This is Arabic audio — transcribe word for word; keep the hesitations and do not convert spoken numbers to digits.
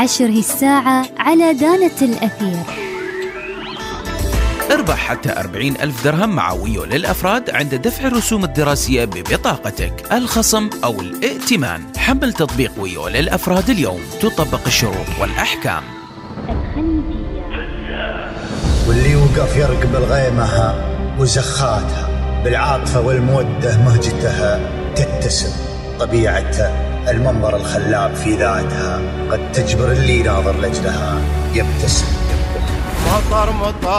عشر هي الساعة على دانة الأثير. اربح حتى أربعين ألف درهم مع ويو للأفراد عند دفع الرسوم الدراسية ببطاقتك، الخصم أو الائتمان. حمل تطبيق ويو للأفراد اليوم، تطبق الشروط والأحكام. واللي يوقف يرقب الغيمة وزخاتها بالعاطفة والمودة مهجتها تتسم طبيعتها، المنظر الخلاب في ذاتها قد تجبر اللي ناظر لجلها يبتسم. مطر مطر